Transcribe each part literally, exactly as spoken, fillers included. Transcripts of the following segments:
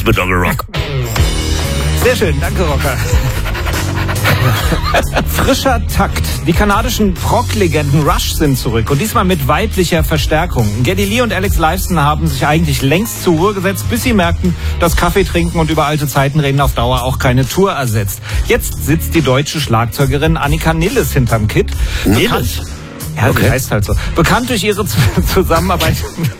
ist mit Onkel Rock. Sehr schön, danke Rocker. Frischer Takt. Die kanadischen Prog-Legenden Rush sind zurück und diesmal mit weiblicher Verstärkung. Geddy Lee und Alex Lifeson haben sich eigentlich längst zur Ruhe gesetzt, bis sie merkten, dass Kaffee trinken und über alte Zeiten reden auf Dauer auch keine Tour ersetzt. Jetzt sitzt die deutsche Schlagzeugerin Annika Nilles hinterm Kit. Nilles? Ja, okay. Sie heißt halt so. Bekannt durch ihre Zusammenarbeit...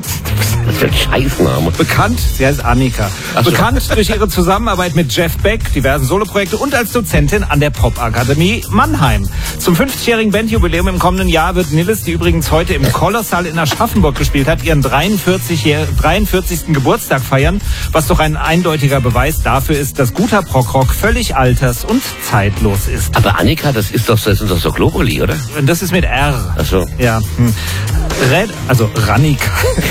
Was für ein Scheißname. Bekannt, sie heißt Annika. Ach so. Bekannt durch ihre Zusammenarbeit mit Jeff Beck, diversen Soloprojekte und als Dozentin an der Popakademie Mannheim. Zum fünfzigjährigen Bandjubiläum im kommenden Jahr wird Nilles, die übrigens heute im Kolossal in Aschaffenburg gespielt hat, ihren dreiundvierzigsten Geburtstag feiern, was doch ein eindeutiger Beweis dafür ist, dass guter Prog-Rock völlig alters- und zeitlos ist. Aber Annika, das ist doch, das sind doch so Globuli, oder? Das ist mit R. Ach so. Ja. Hm. Red, also Rannika.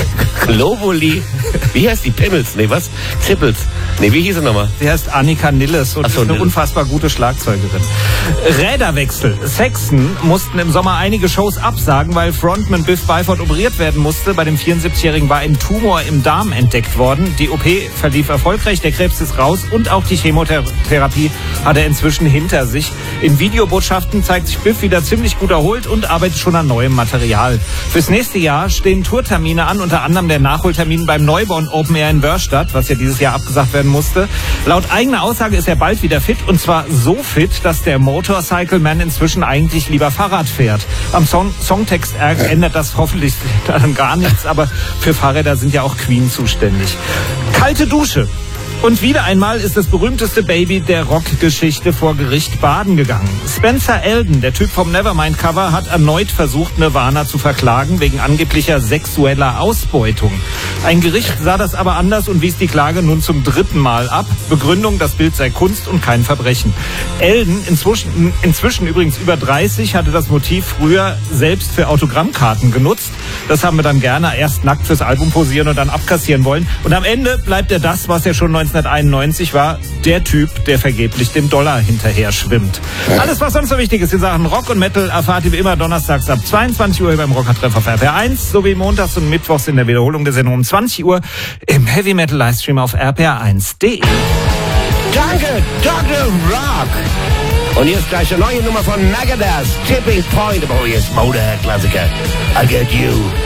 Globuli. Wie heißt die? Pimmels? Nee, was? Zippels. Nee, wie hieß sie nochmal? Sie heißt Annika Nilles und Ach so, ist eine Nilles. unfassbar gute Schlagzeugerin. Räderwechsel. Saxon mussten im Sommer einige Shows absagen, weil Frontman Biff Byford operiert werden musste. Bei dem vierundsiebzigjährigen war ein Tumor im Darm entdeckt worden. Die O P verlief erfolgreich, der Krebs ist raus und auch die Chemotherapie hat er inzwischen hinter sich. In Videobotschaften zeigt sich Biff wieder ziemlich gut erholt und arbeitet schon an neuem Material. Fürs nächste Jahr stehen Tourtermine an, unter anderem der Nachholtermin beim Neuborn Open Air in Wörstadt, was ja dieses Jahr abgesagt werden musste. Laut eigener Aussage ist er bald wieder fit und zwar so fit, dass der Motorcycle Man inzwischen eigentlich lieber Fahrrad fährt. Am Song Songtext ändert das hoffentlich dann gar nichts, aber für Fahrräder sind ja auch Queen zuständig. Kalte Dusche. Und wieder einmal ist das berühmteste Baby der Rockgeschichte vor Gericht baden gegangen. Spencer Elden, der Typ vom Nevermind-Cover, hat erneut versucht, Nirvana zu verklagen wegen angeblicher sexueller Ausbeutung. Ein Gericht sah das aber anders und wies die Klage nun zum dritten Mal ab. Begründung, das Bild sei Kunst und kein Verbrechen. Elden, inzwischen, inzwischen übrigens über dreißig, hatte das Motiv früher selbst für Autogrammkarten genutzt. Das haben wir dann gerne erst nackt fürs Album posieren und dann abkassieren wollen. Und am Ende bleibt er das, was er schon neunzehnhunderteinundneunzig war, der Typ, der vergeblich dem Dollar hinterher schwimmt. Alles, was sonst so wichtig ist in Sachen Rock und Metal, erfahrt ihr wie immer donnerstags ab zweiundzwanzig Uhr beim Rockertreff auf R P R eins sowie montags und mittwochs in der Wiederholung der Sendung um zwanzig Uhr im Heavy Metal Livestream auf R P R eins punkt de. Danke, Doktor Rock. Und jetzt gleich eine neue Nummer von Megadeth, Tipping Point, aber jetzt Motorhead-Klassiker. I Get You.